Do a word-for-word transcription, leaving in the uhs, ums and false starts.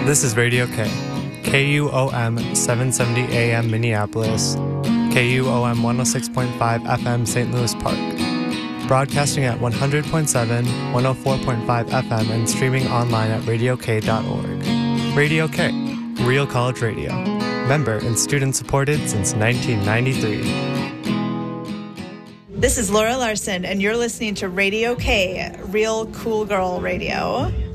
This is Radio K, K U O M seven seventy A M Minneapolis, K U O M one oh six point five F M Saint Louis Park. Broadcasting at one hundred point seven, one oh four point five F M and streaming online at radio k dot org. Radio K, Real College Radio. Member and student supported since nineteen ninety-three. This is Laura Larson, and you're listening to Radio K, Real Cool Girl Radio.